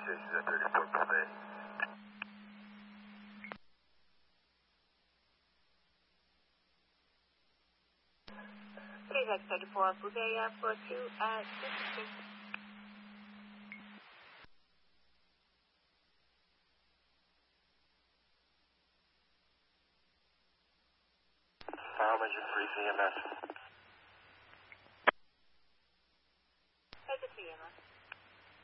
Stations at 34 Buffet. TX 34 Buffet for 2 at 66. File engine 3 CMS.